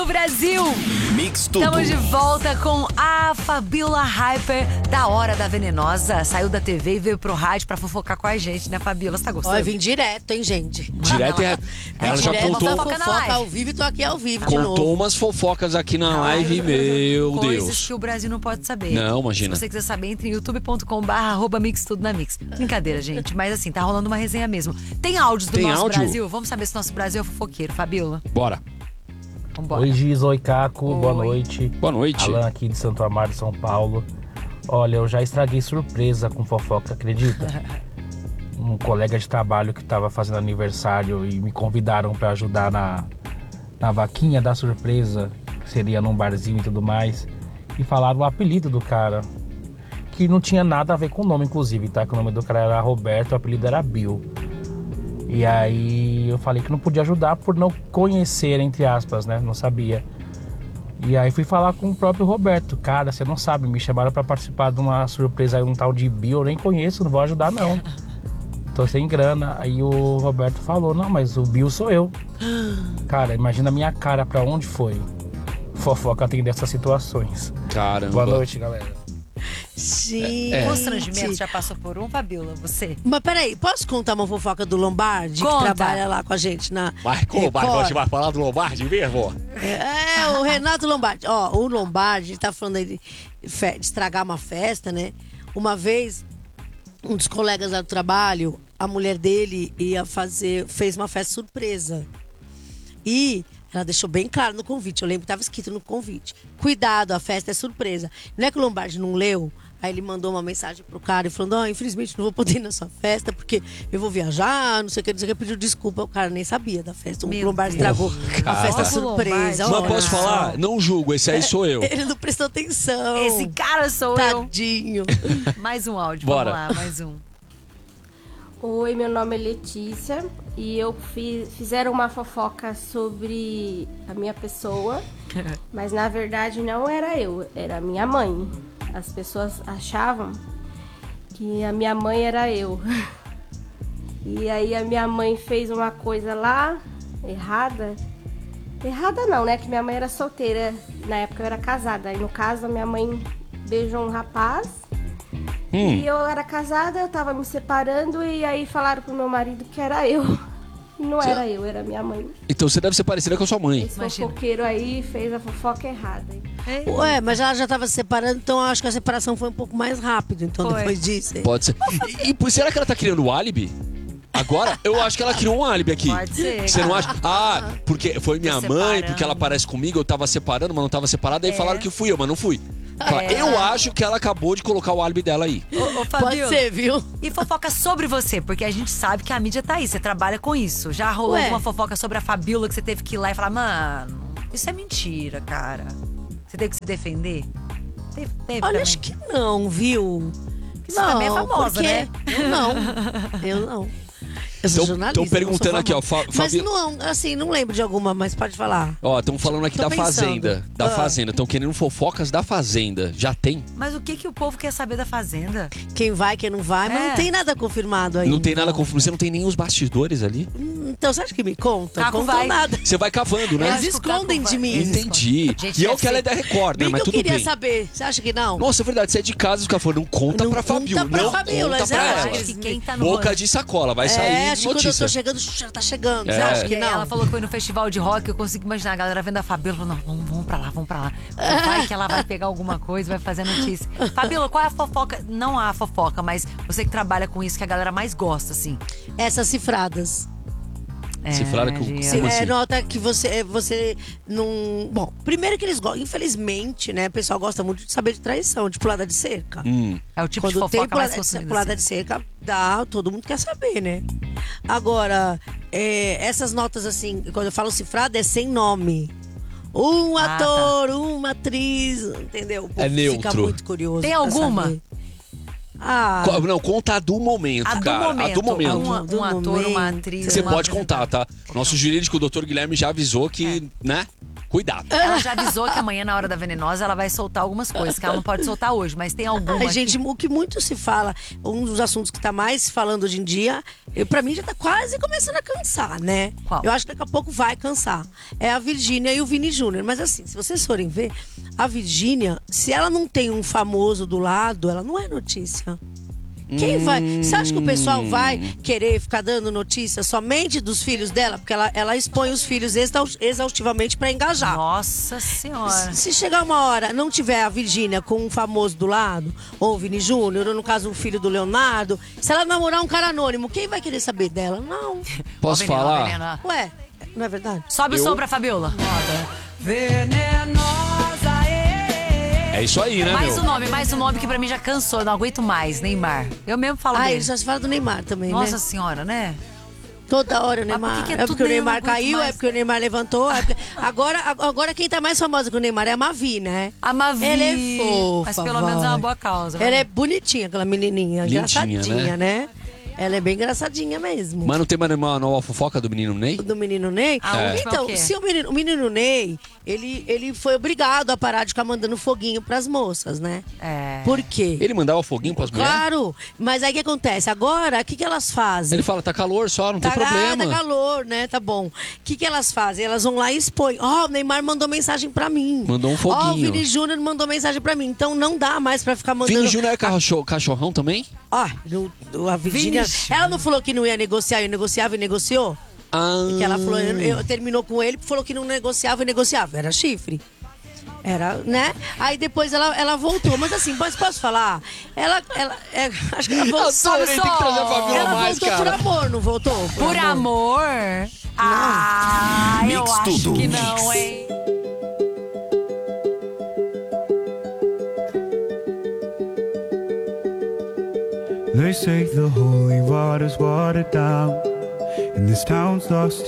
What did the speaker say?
Brasil! Mix Tudo. Estamos de volta com a Fabiola Hyper da Hora da Venenosa. Saiu da TV e veio pro rádio pra fofocar com a gente, né, Fabiola? Você tá gostando? Ó, eu vim direto, hein, gente? Direto é. Ela já direto, contou. fofoca ao vivo e tô aqui ao vivo de Contou novo. umas fofocas aqui na live, meu Coisas Deus. que o Brasil não pode saber. Não, imagina. Se você quiser saber, entre em youtube.com/mixtudonamix. Brincadeira, gente. Mas assim, tá rolando uma resenha mesmo. Tem áudios do Tem nosso áudio? Brasil? Vamos saber se o nosso Brasil é fofoqueiro, Fabiola. Bora. Vambora. Oi, Giz, oi, Caco, boa noite. Boa noite. Alan aqui de Santo Amaro, São Paulo. Olha, eu já estraguei surpresa com fofoca, acredita? Um colega de trabalho que estava fazendo aniversário e me convidaram para ajudar na vaquinha da surpresa, que seria num barzinho e tudo mais. E falaram o apelido do cara, que não tinha nada a ver com o nome, inclusive, tá? Que o nome do cara era Roberto, o apelido era Bill. E aí eu falei que não podia ajudar por não conhecer, entre aspas, né? Não sabia. E aí fui falar com o próprio Roberto. Cara, você não sabe, me chamaram pra participar de uma surpresa aí, um tal de Bill, eu nem conheço, não vou ajudar não. Tô sem grana. Aí o Roberto falou, não, mas o Bill sou eu. Cara, imagina a minha cara pra onde foi. Fofoca tem dessas situações. Caramba. Boa noite, galera. Gente. Constrangimento, já passou por um, Fabiola? Você? Mas peraí, posso contar uma fofoca do Lombardi? Conta. Que trabalha lá com a gente na Marcou, Record? mas você vai falar do Lombardi mesmo? É, o Renato Lombardi. Ó, o Lombardi tá falando aí de estragar uma festa, né? Uma vez, um dos colegas lá do trabalho, a mulher dele fez uma festa surpresa. E ela deixou bem claro no convite, eu lembro que estava escrito no convite. Cuidado, a festa é surpresa. Não é que o Lombardi não leu? Aí ele mandou uma mensagem pro cara e falou, infelizmente não vou poder ir na sua festa, porque eu vou viajar, não sei o que, pediu desculpa. O cara nem sabia da festa. O Lombardi estragou a festa surpresa. Mas Olha posso só. falar? Não julgo, esse aí sou eu. Ele não prestou atenção. Esse cara sou Tadinho. eu. Mais um áudio, Bora. vamos lá, mais um. Oi, meu nome é Letícia e eu fizeram uma fofoca sobre a minha pessoa, mas na verdade não era eu, era a minha mãe. As pessoas achavam que a minha mãe era eu. E aí a minha mãe fez uma coisa lá, errada. Errada não, né? Que minha mãe era solteira, na época eu era casada. Aí no caso a minha mãe beijou um rapaz. E eu era casada, eu tava me separando e aí falaram pro meu marido que era eu. E não era eu, era minha mãe. Então você deve ser parecida com a sua mãe. Esse fofoqueiro aí fez a fofoca errada. Ué, mas ela já tava se separando, então eu acho que a separação foi um pouco mais rápido, então Foi. depois disso. hein? Pode ser. Será que ela tá criando um álibi? Agora, eu acho que ela criou um álibi aqui. Pode ser. Você não acha? Ah, porque foi minha Tô mãe, separando. porque ela parece comigo, eu tava separando, mas não tava separada, aí falaram que fui eu, mas não fui. Eu acho que ela acabou de colocar o álibi dela aí. Ô, Pode Fabiola, ser, viu? e fofoca sobre você, porque a gente sabe que a mídia tá aí, você trabalha com isso. Já rolou Ué. alguma fofoca sobre a Fabiola que você teve que ir lá e falar, mano, isso é mentira, cara. Você teve que se defender? Teve Olha, também. acho que não, viu? Você também é famosa, porque né? Eu não. Eu não. Eu sou jornalista. Estão perguntando não sou aqui, ó. famosa. Mas não, assim, não lembro de alguma, mas pode falar. Ó, estão falando aqui Tô da pensando. Fazenda. Da Fazenda. Estão querendo fofocas da Fazenda. Já tem? Mas o que o povo quer saber da Fazenda? Quem vai, quem não vai, mas É. não tem nada confirmado ainda. Não tem nada confirmado. Você não tem nem os bastidores ali? Então, você acha que me conta? Caco Contam vai. nada. Você vai cavando, né? Eles acho que o Caco escondem vai. de mim. Entendi. Gente, E é o deve que ela é ser- da Record, né? Bem Mas que eu tudo queria bem. saber. Você acha que não? Nossa, é verdade. Você é de casa, os caras falaram, não conta Não pra conta Fabiola. pra Não Fabiola, conta pra exato. ela. Acho que quem tá no Boca rolê- de sacola, vai sair Acho que quando eu notícia. tô chegando, já tá chegando. É. Você acha E que aí não? ela falou que foi no festival de rock, eu consigo imaginar a galera vendo a Fabiola falando, não, vamos pra lá, vamos pra lá. Vai que ela vai pegar alguma coisa, vai fazer a notícia. Fabiola, qual é a fofoca? Não a fofoca, mas você que trabalha com isso, que a galera mais gosta, assim. Essas cifradas. Cifrada com- Gia. Como assim? Nota que você não... Bom, primeiro que eles gostam, infelizmente, né? O pessoal gosta muito de saber de traição, de pulada de cerca. É o tipo de Quando tem fofoca mais consumida. pulada de cerca, todo mundo quer saber, né? Agora, essas notas assim, quando eu falo cifrada, é sem nome. Um Ah, ator, uma atriz, entendeu? O povo É neutro. fica muito curioso. Tem pra alguma? saber. Ah, Não, conta a do momento, A do cara. momento. A do momento. Do Um ator, uma momento. atriz. Você uma pode contar, tá? Nosso jurídico, o doutor Guilherme, já avisou que, né? Cuidado. Ela já avisou que amanhã, na hora da venenosa, ela vai soltar algumas coisas que ela não pode soltar hoje, mas tem alguma. Ai, gente, o que muito se fala, um dos assuntos que tá mais se falando hoje em dia, pra mim já tá quase começando a cansar, né? Qual? Eu acho que daqui a pouco vai cansar. É a Virgínia e o Vini Júnior. Mas assim, se vocês forem ver, a Virgínia, se ela não tem um famoso do lado, ela não é notícia. Quem vai? Você acha que o pessoal vai querer ficar dando notícia somente dos filhos dela? Porque ela expõe os filhos exaustivamente pra engajar. Nossa Senhora. Se chegar uma hora, não tiver a Virgínia com um famoso do lado, ou o Vini Júnior, ou no caso o filho do Leonardo, se ela namorar um cara anônimo, quem vai querer saber dela? Não. Posso Ó, veneno, falar? veneno. Ué, não é verdade? Sobe o som pra Fabiola. É isso aí, né, Mais um nome que pra mim já cansou, eu não aguento mais, Neymar. Eu mesmo falo Ah, dele. ele já se fala do Neymar também, Nossa né? Senhora, né? Toda hora o Mas por Neymar. que é É tudo porque o Neymar Neymar, caiu, muito é mais? porque o Neymar levantou. Agora quem tá mais famosa que o Neymar é a Mavi, né? A Mavi. Ela é fofa. Mas pelo menos é uma boa causa. Ela né? é bonitinha, aquela menininha, Lindinha, engraçadinha, né? Ela é bem engraçadinha mesmo. Mas não tem mais uma nova fofoca do menino Ney? Do menino Ney? A última é o Então, quê? se o menino Ney, ele foi obrigado a parar de ficar mandando foguinho pras moças, né? É. Por quê? Ele mandava foguinho pras mulheres? Claro, mas aí o que acontece? Agora, o que elas fazem? Ele fala, tá calor só, não tem problema. Tá calor, né? Tá bom. O que elas fazem? Elas vão lá e expõem. Ó, o Neymar mandou mensagem pra mim. Mandou um foguinho. Ó, o Vini Júnior mandou mensagem pra mim. Então não dá mais pra ficar mandando... Vini Júnior é cachorrão também? Ó, a Virgínia... Ela não falou que não ia negociar e negociava e negociou? Ah. Que ela falou, terminou com ele, falou que não negociava e negociava. Era chifre. Era, né? Aí depois ela voltou. Mas assim, posso falar? Acho que ela voltou. Adorei, tem que trazer a Fabiola Ela mais, voltou cara. por amor, não voltou? Por amor? Ah, eu Mix acho tudo, que mix. não, hein? They say the holy water's watered down, and this town's lost